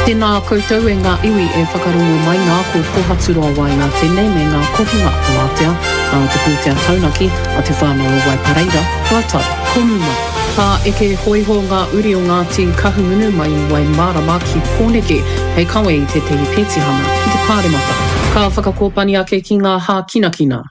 Tēnā koutou e ngā iwi e whakarongo mai ngā ko pohaturo wai ngā tēnei me ngā kohunga o Aotea, ngā te pūtea taunaki a te whānau o Waipareira, Waitai, Komuma. Ka eke hoiho ngā uri o ngā ti kahungunu mai wai marama ki Pōneke, hei kawe i te tehi Pētihana ki te Pāremata. Ka whakakōpani ake ki ngā hā kinakina.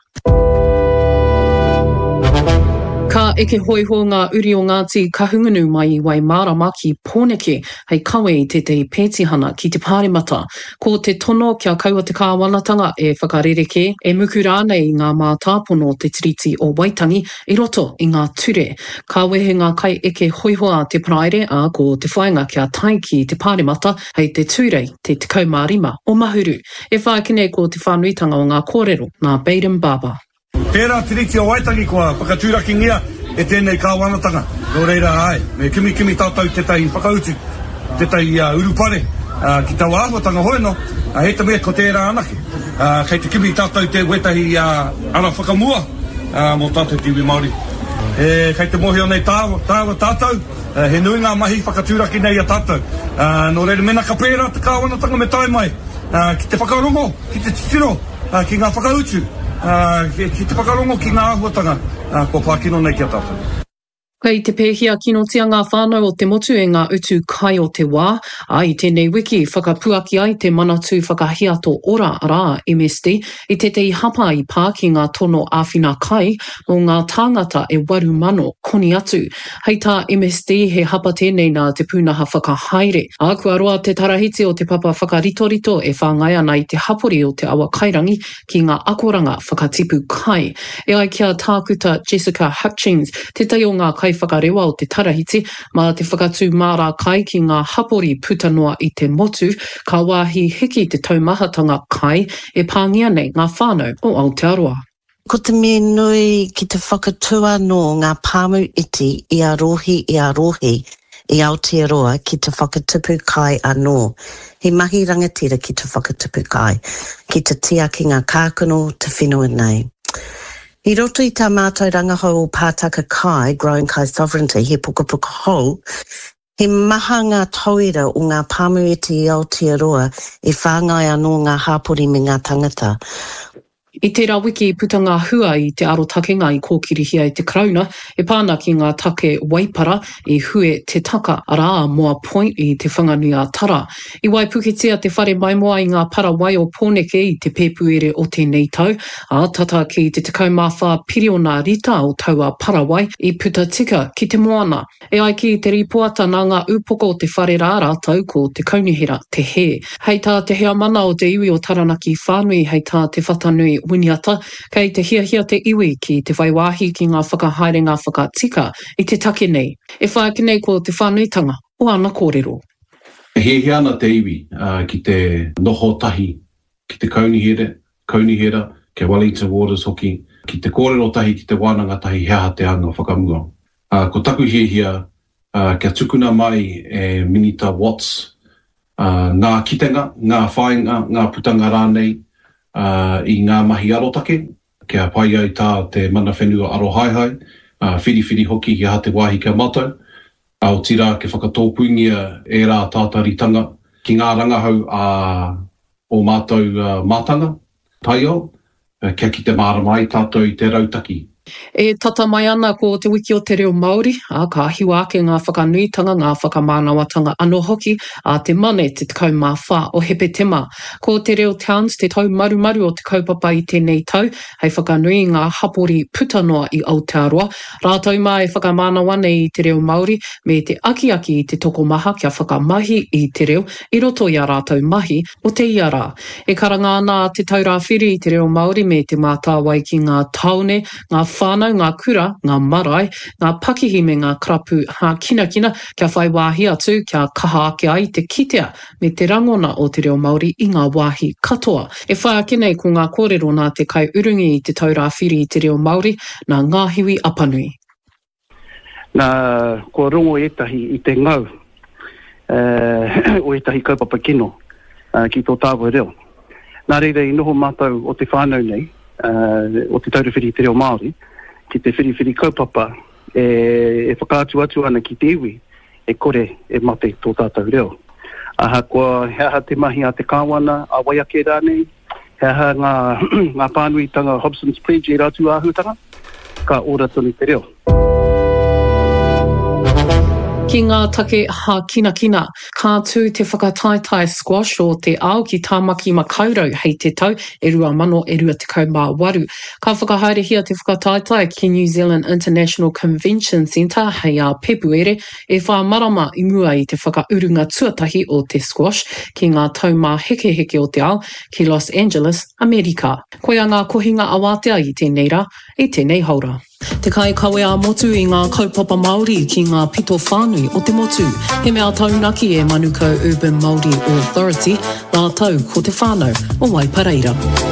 Ka eke hoiho ngā uri o ngā ti kahungunu mai wai marama ki Pōneke, hei kawe i te Pētihana ki te Pāremata. Ko te tono kia kaua te kāwanatanga e whakarereke, e muku rānei ngā mātāpono te tiriti o Waitangi i roto i ngā ture. Ka wehe ngā kai eke hoihoa te praere a ko te whainga kia tai ki te Pāremata, hei te ture te 15 o Mahuru. E whaakine ko te whānuitanga o ngā kōrero, ngā Baden Baba. Pērā tiriti o Waitangi kua whakatūrakingia e tēnei kāwanatanga. Nō reira ai, me kimi tātou te tai whakautu, te tai urupare, ki tau āhuatanga hoeno, he te mea ko tērā anake. Kei te kimi tātou te wetahi ara whakamua mō tātou tiwi Māori. Kei te mohi o nei tāua tātou, he nui ngā mahi whakatūraki nei a tātou. Nō reira mena ka pērā te kāwanatanga me tai mai, ki te whakarongo, ki te titiro, ki ngā whakautu. Ki te whakarongo ki ngā āhuatanga, ko pākino nei kia tātou. Kei te pēhia kinotia ngā whānau o te motu e ngā utu kai o te wā, ai tēnei wiki whakapuaki ai te manatu whakahiato ora rā MSD i te hapa i pā ki ngā tono āwhina kai o ngā tāngata e 8,000 koni atu. Hei tā MSD he hapa tēnei nā te pūnaha whakahaere. A kua roa te tarahiti o te papa whakaritorito e whāngai ana i te hapori o te awa kairangi ki ngā akoranga whakatipu kai. E ai kia tākuta Jessica Hutchings, te tai o ngā kai whakarewa o te tarahiti, ma te whakatū mārā kai ki ngā hapori putanoa i te motu, ka wāhi hiki te taumahatanga kai e pāngia nei ngā whānau o Aotearoa. Ko te me nui ki te whakatua no ngā pāmu iti i a rohi i Aotearoa ki te whakatipu kai anō. He mahi rangatira ki te whakatipu kai, ki te tia ki ngā kākano te whenua nei. I roto i tā mātou rangahau o Pātaka Kai, Growing Kai Sovereignty, he pukapuka hou, he maha ngā tauira o ngā pāmuiti i Aotearoa e whāngai anō ngā hāpori me ngā tangata. I tērā wiki putanga hua i te arotakenga i kōkirihia i te krauna, e pāna ki ngā take waipara i hue te taka arā moa point i te whanganui tara. I waipuketia te whare mai moa i ngā parawai o Pōneke i te pēpuere o tēnei tau, a tata ki te 14 piriona rita o taua parawai i puta tika ki te moana. E ai ki te ripoata nā ngā upoko o te whare rā rātau ko te kaunihera te he. Hei tā te hea mana o te iwi o Taranaki whānui, hei tā te whatanui winiata, kei te hiahia te iwi ki te waiwahi ki ngā whakahaere ngā whakatika i te take nei. E whaake nei ko te whānuitanga o ana kōrero. E hiahia ana te iwi ki te noho tahi, ki te kaunihera, ke Wellington Waters hoki, ki te kōrero tahi, ki te wānanga tahi hea te anga whakamua. Ko taku hiahia, kia tukuna mai e Minita Watts, ngā kitenga, ngā whainga, ngā putanga rānei, i ngā mahi arotake, kia pai ai tā te mana whenua arohaihai, whiriwhiri hoki ki ha te wāhi kia mātou, au tira ke whakatōpungia e rā tātaritanga ki ngā rangahau o mātou mātanga, tai au, kia ki te māramai tātou i te rautaki. E tata mai ana ko te wiki o te reo Māori, ka hiwa ake ngā whakanuitanga, ngā whakamānawatanga anō hoki, te mane te 14 o Hepetema. Ko te reo Towns, te tau marumaru o te kaupapa i tēnei tau, hei whakanui ngā hapori putanoa i Aotearoa. Rātau mai e whakamānawane i te reo Māori, me te aki i te toko maha kia whakamahi i te reo, i roto i a rātau mahi o te iara. E karanga ana te taurāwhiri i te reo Māori me te mātāwai ki ngā taone, ngā whānau, ngā kura, ngā marae, ngā pakihi me ngā karapu kinakina kia whai wāhi atu kia kaha ake ai te kitea me te rangona o te reo Māori i ngā wāhi katoa. E whai ake nei ko ngā kōrero nā te kai urungi i te taurāwhiri i te reo Māori nā Ngāhiwi Apanui. Nā kua rongo etahi i te ngau o etahi kaupapa kino ki tō tāua reo. Nā reira i noho mātou o te whānau nei, o te taurāwhiri i te reo Māori, ki te whiriwhiri kaupapa e whakaatu atu ana ki te iwi, e kore e mate tō tātou reo. Aha kua hea te mahi a te kāwana a Waiake rānei. Hea ngā pānuitanga Hobson's Bridge e rātu āhutanga. Ka ora tonu te reo. Ki ngā take ha kina, kā tū te whakataitai squash o te ao ki tāmaki makaurau hei te tau, e rua mano e rua tekau mā waru. Ka whakahaere hia te whakataitai ki New Zealand International Convention Centre hei a Pepuere, e whāmarama ingoa i te whakaurunga tuatahi o te squash ki ngā tau mā heke o te ao ki Los Angeles, Amerika. Koia ngā kohinga awatea i tēnei rā, e tēnei haura. Te kai kawe a motu i ngā kaupapa Māori ki ngā pito whānui o te motu. He mea taunaki e Manukau Urban Māori Authority, nā tau ko te whānau o Waipareira.